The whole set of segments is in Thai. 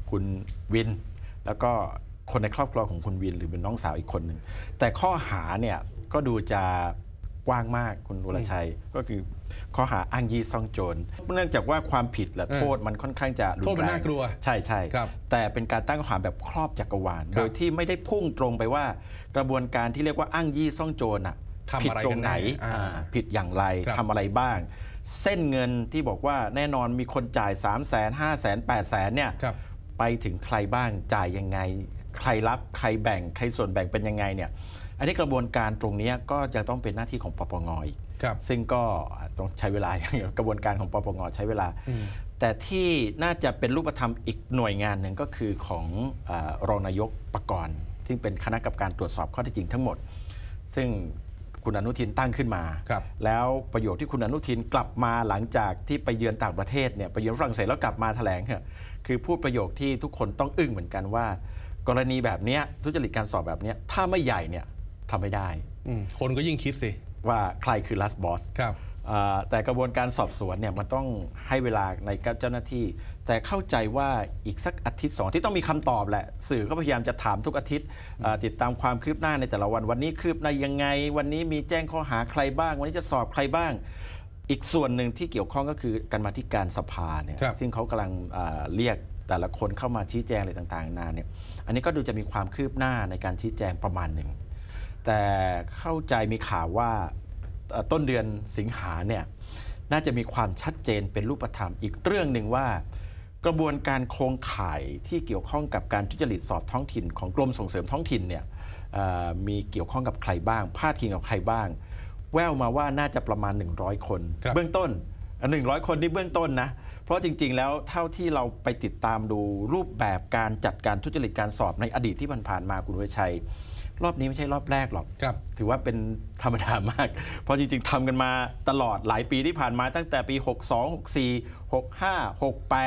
คุณวินแล้วก็คนในครอบครัวของคุณวินหรือเป็นน้องสาวอีกคนหนึ่งแต่ข้อหาเนี่ยก็ดูจะกว้างมากคุณวรชัยก็คือข้อหาอ้างยี่ซ่องโจรเนื่องจากว่าความผิดและโทษมันค่อนข้างจะรุนแรงโทษมันน่ากลัวใช่แต่เป็นการตั้งข้อหาแบบครอบจักรวาลโดยที่ไม่ได้พุ่งตรงไปว่ากระบวนการที่เรียกว่าอ้างยี่ซ่องโจรผิดตรงไหนผิดอย่างไรทำอะไรบ้างเส้นเงินที่บอกว่าแน่นอนมีคนจ่าย 300,000 500,000 800,000เนี่ยไปถึงใครบ้างจ่ายยังไงใครรับใครแบ่งใครส่วนแบ่งเป็นยังไงเนี่ยอันนี้กระบวนการตรงนี้ก็จะต้องเป็นหน้าที่ของปปงอีกซึ่งก็ต้องใช้เวลากระบวนการของปปงใช้เวลาแต่ที่น่าจะเป็นรูปธรรมอีกหน่วยงานหนึ่งก็คือของรองนายกปกรณ์ซึ่งเป็นคณะกรรมการตรวจสอบข้อเท็จจริงทั้งหมดซึ่งคุณอนุทินตั้งขึ้นมาแล้วประโยคที่คุณอนุทินกลับมาหลังจากที่ไปเยือนต่างประเทศเนี่ยไปเยือนฝรั่งเศสแล้วกลับมาแถลงคือพูดประโยคที่ทุกคนต้องอึ้งเหมือนกันว่ากรณีแบบนี้ทุจริตการสอบแบบนี้ถ้าไม่ใหญ่เนี่ยทำไม่ได้คนก็ยิ่งคิดสิว่าใครคือ last boss แต่กระบวนการสอบสวนเนี่ยมันต้องให้เวลาในเจ้าหน้าที่แต่เข้าใจว่าอีกสักอาทิตย์2ที่ต้องมีคำตอบแหละสื่อก็พยายามจะถามทุกอาทิตย์ติดตามความคืบหน้าในแต่ละวันนี้คืบหน้ายังไงวันนี้มีแจ้งข้อหาใครบ้างวันนี้จะสอบใครบ้างอีกส่วนหนึ่งที่เกี่ยวข้องก็คือกรรมาธิการสภาเนี่ยซึ่งเขากำลังเรียกแต่ละคนเข้ามาชี้แจงอะไรต่างๆนาเนี่ยอันนี้ก็ดูจะมีความคืบหน้าในการชี้แจงประมาณหนึ่งแต่เข้าใจมีข่าวว่าต้นเดือนสิงหาเนี่ยน่าจะมีความชัดเจนเป็นรูปธรรมอีกเรื่องหนึ่งว่ากระบวนการโครงข่ายที่เกี่ยวข้องกับการทุจริตสอบท้องถิ่นของกรมส่งเสริมท้องถิ่นเนี่ยมีเกี่ยวข้องกับใครบ้างพาดพิงกับใครบ้างแววมาว่าน่าจะประมาณ100คนเบื้องต้น100คนนี่เบื้องต้นนะเพราะจริงๆแล้วเท่าที่เราไปติดตามดูรูปแบบการจัดการทุจริตการสอบในอดีตที่ผ่านมาคุณวิชัยรอบนี้ไม่ใช่รอบแรกหรอกถือว่าเป็นธรรมดามากเพราะจริงๆทำกันมาตลอดหลายปีที่ผ่านมาตั้งแต่ปี62 64 65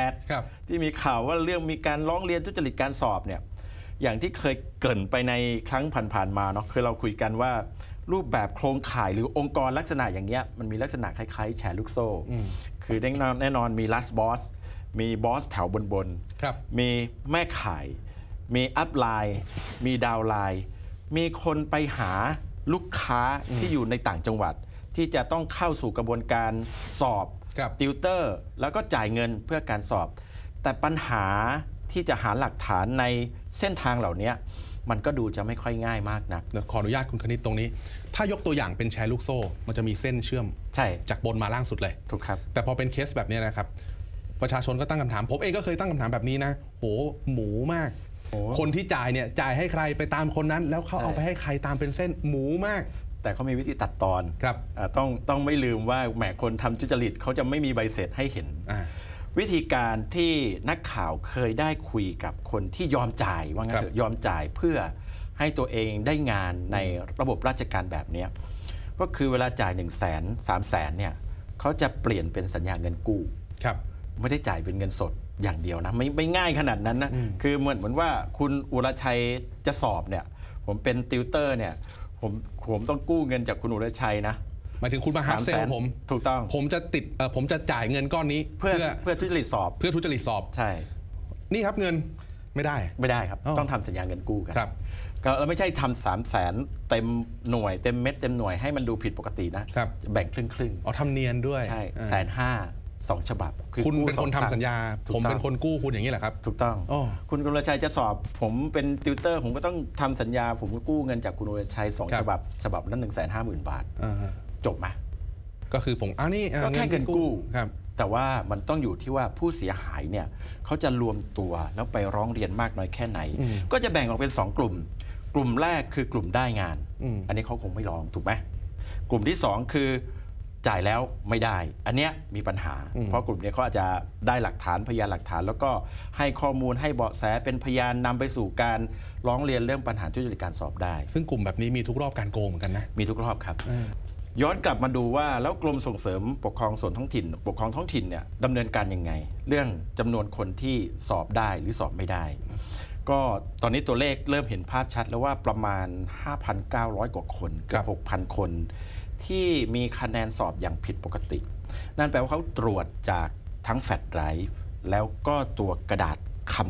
68ที่มีข่าวว่าเรื่องมีการร้องเรียนทุจริตการสอบเนี่ยอย่างที่เคยเกริ่นไปในครั้งผ่านๆมาเนาะคือเราคุยกันว่ารูปแบบโครงข่ายหรือองค์กรลักษณะอย่างเงี้ยมันมีลักษณะคล้ายๆแชร์ลูกโซ่คือแน่นอนมี last boss มีบอสแถวบนมีแม่ข่ายมีอัพไลน์มีดาวไลน์มีคนไปหาลูกค้าที่อยู่ในต่างจังหวัดที่จะต้องเข้าสู่กระบวนการสอบติวเตอร์แล้วก็จ่ายเงินเพื่อการสอบแต่ปัญหาที่จะหาหลักฐานในเส้นทางเหล่านี้มันก็ดูจะไม่ค่อยง่ายมากนักขออนุญาตคุณคณิตตรงนี้ถ้ายกตัวอย่างเป็นแชร์ลูกโซ่มันจะมีเส้นเชื่อมจากบนมาล่างสุดเลยถูกครับแต่พอเป็นเคสแบบนี้นะครับประชาชนก็ตั้งคำถามผมเองก็เคยตั้งคำถามแบบนี้นะโหหมูมากคนที่จ่ายเนี่ยจ่ายให้ใครไปตามคนนั้นแล้วเขาเอาไปให้ใครตามเป็นเส้นหมูมากแต่เขามีวิธีตัดตอนต้องไม่ลืมว่าแหมคนทำทุจริตเขาจะไม่มีใบเสร็จให้เห็นวิธีการที่นักข่าวเคยได้คุยกับคนที่ยอมจ่ายว่างั้นเถอะยอมจ่ายเพื่อให้ตัวเองได้งานในระบบราชการแบบนี้ก็คือเวลาจ่าย100,000 300,000เนี่ยเขาจะเปลี่ยนเป็นสัญญาเงินกู้ไม่ได้จ่ายเป็นเงินสดอย่างเดียวนะไม่ง่ายขนาดนั้นนะคือเหมือนว่าคุณอุรชัยจะสอบเนี่ยผมเป็นติวเตอร์เนี่ยผมต้องกู้เงินจากคุณอุรชัยนะหมายถึงคุณมาหาเซลล์ผมถูกต้องผมจะจ่ายเงินก้อนนี้เพื่อทุจริตสอบใช่นี่ครับเงินไม่ได้ครับต้องทำสัญญาเงินกู้กันก็ไม่ใช่ทำ300,000เต็มหน่วยเต็มเม็ดเต็มหน่วยให้มันดูผิดปกตินะแบ่งครึ่งทำเนียนด้วยใช่150,000 2 ฉบับคุณเป็นคนทำสัญญาผมเป็นคนกู้คุณอย่างนี้แหละครับถูกต้องคุณกุลชัยจะสอบผมเป็นติวเตอร์ผมก็ต้องทำสัญญาผมก็กู้เงินจากคุณกุลชัย2 ฉบับนั้น150,000 บาทจบไหมก็คือผมนี่ก็แค่เงินกู้แต่ว่ามันต้องอยู่ที่ว่าผู้เสียหายเนี่ยเขาจะรวมตัวแล้วไปร้องเรียนมากน้อยแค่ไหนก็จะแบ่งออกเป็น2 กลุ่มแรกคือกลุ่มได้งานอันนี้เขาคงไม่ร้องถูกไหมกลุ่มที่2คือจ่ายแล้วไม่ได้อันเนี้ยมีปัญหาเพราะกลุ่มนี้เขาอาจจะได้หลักฐานพยานหลักฐานแล้วก็ให้ข้อมูลให้เบาะแสเป็นพยานนำไปสู่การร้องเรียนเรื่องปัญหาทุจริตการสอบได้ซึ่งกลุ่มแบบนี้มีทุกรอบการโกงเหมือนกันนะมีทุกรอบครับย้อนกลับมาดูว่าแล้วกรมส่งเสริมปกครองส่วนท้องถิ่นปกครองท้องถิ่นเนี่ยดำเนินการยังไงเรื่องจำนวนคนที่สอบได้หรือสอบไม่ได้ก็ตอนนี้ตัวเลขเริ่มเห็นภาพชัดแล้วว่าประมาณ 5,900 กว่าคนเกือบ 6,000 คนที่มีคะแนนสอบอย่างผิดปกตินั่นแปลว่าเขาตรวจจากทั้งแฟลชไดรฟ์แล้วก็ตัวกระดาษ